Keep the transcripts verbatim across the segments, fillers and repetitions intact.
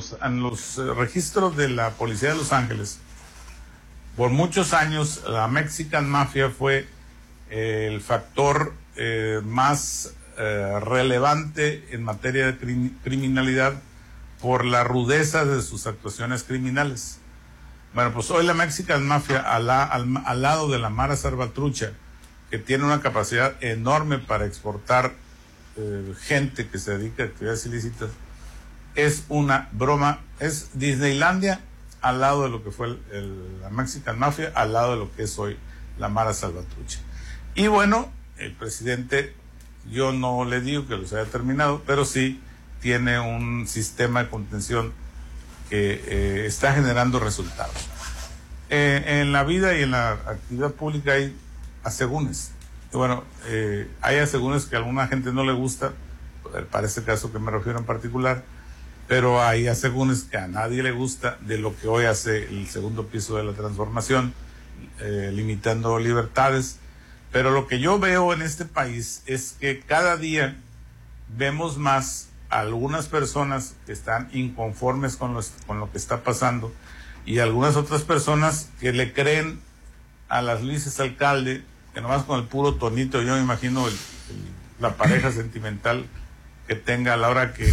los, en los registros de la policía de Los Ángeles, por muchos años la Mexican Mafia fue eh, el factor eh, más eh, relevante en materia de crim criminalidad por la rudeza de sus actuaciones criminales. Bueno, pues hoy la Mexican Mafia, al, al, al lado de la Mara Salvatrucha, que tiene una capacidad enorme para exportar eh, gente que se dedica a actividades ilícitas, es una broma, es Disneylandia al lado de lo que fue el, el, la Mexican Mafia, al lado de lo que es hoy la Mara Salvatrucha. Y bueno, el presidente, yo no le digo que los haya terminado, pero sí tiene un sistema de contención que eh, está generando resultados. Eh, en la vida y en la actividad pública hay asegúnes. Y bueno, eh, hay asegúnes que a alguna gente no le gusta, para este caso que me refiero en particular, pero hay asegúnes que a nadie le gusta de lo que hoy hace el segundo piso de la transformación, eh, limitando libertades. Pero lo que yo veo en este país es que cada día vemos más a algunas personas que están inconformes con, los, con lo que está pasando y algunas otras personas que le creen a las Luises Alcalde, que nomás con el puro tonito, yo me imagino el, el, la pareja sentimental que tenga a la hora que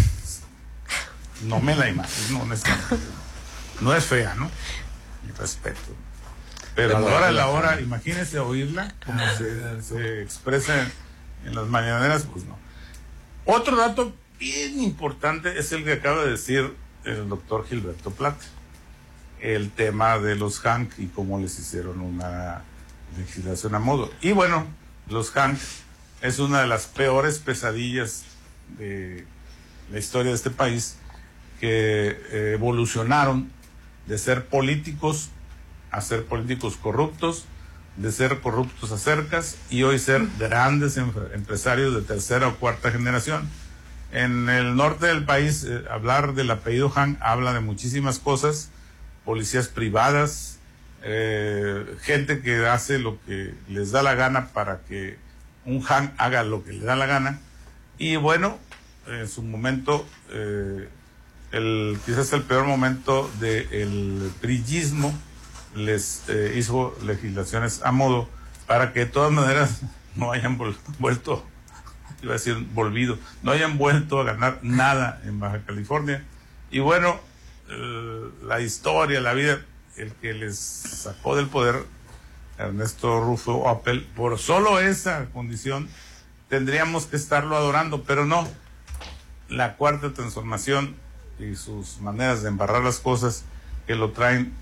no me la imagino, honestamente. No es fea, ¿no? Mi respeto. Pero a la hora de la hora, imagínese oírla como se, se expresa en, en las mañaneras, pues no. Otro dato bien importante es el que acaba de decir el doctor Gilberto Plata. El tema de los Hank y cómo les hicieron una legislación a modo. Y bueno, los Hank es una de las peores pesadillas de la historia de este país, que eh, evolucionaron de ser políticos a ser políticos corruptos, de ser corruptos a cercas y hoy ser grandes em empresarios de tercera o cuarta generación. En el norte del país, eh, hablar del apellido Han habla de muchísimas cosas: policías privadas, eh, gente que hace lo que les da la gana para que un Han haga lo que le da la gana. Y bueno, en su momento, eh, el, quizás el peor momento del priismo, les eh, hizo legislaciones a modo para que de todas maneras no hayan vuelto, iba a decir volvido, no hayan vuelto a ganar nada en Baja California. Y bueno, eh, la historia, la vida, el que les sacó del poder, Ernesto Rufo Oppel, por solo esa condición tendríamos que estarlo adorando, pero no. La cuarta transformación y sus maneras de embarrar las cosas que lo traen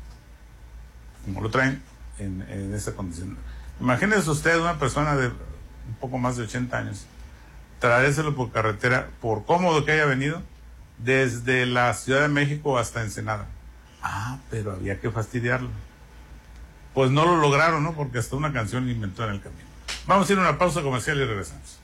como lo traen en, en esa condición. Imagínese usted una persona de un poco más de ochenta años traérselo por carretera, por cómodo que haya venido, desde la Ciudad de México hasta Ensenada. Ah, pero había que fastidiarlo. Pues no lo lograron, ¿no? Porque hasta una canción inventó en el camino. Vamos a ir a una pausa comercial y regresamos.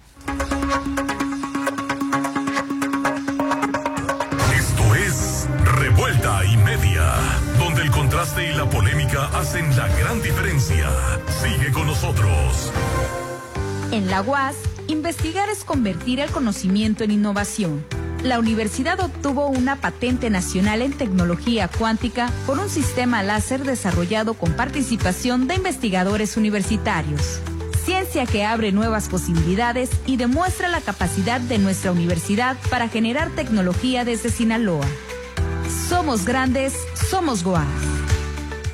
Esto es Revuelta y Media, donde el contraste y la polémica hacen la gran diferencia. Sigue con nosotros. En la U A S, investigar es convertir el conocimiento en innovación. La universidad obtuvo una patente nacional en tecnología cuántica por un sistema láser desarrollado con participación de investigadores universitarios. Ciencia que abre nuevas posibilidades y demuestra la capacidad de nuestra universidad para generar tecnología desde Sinaloa. Somos grandes, somos U A S.